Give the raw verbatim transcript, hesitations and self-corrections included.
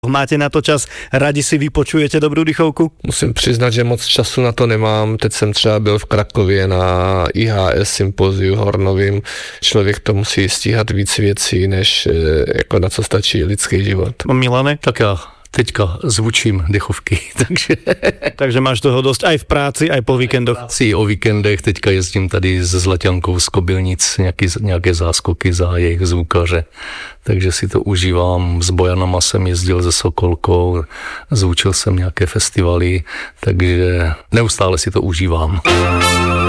Máte na to čas, radi si vypočujete dobrou dychovku? Musím přiznat, že moc času na to nemám. Teď jsem třeba byl v Krakově na I H S sympoziu hornovým. Člověk to musí stíhat víc věcí, než jako na co stačí lidský život. Milane? Tak já teďka zvučím dechovky, takže... takže máš toho dost aj v práci, aj po víkendoch. Práci o víkendech, teďka jezdím tady s Zlaťankou z Kobylnic, nějaký, nějaké záskoky za jejich zvukaře, takže si to užívám. S Bojanama jsem jezdil se Sokolkou, zvučil jsem nějaké festivaly, takže neustále si to užívám.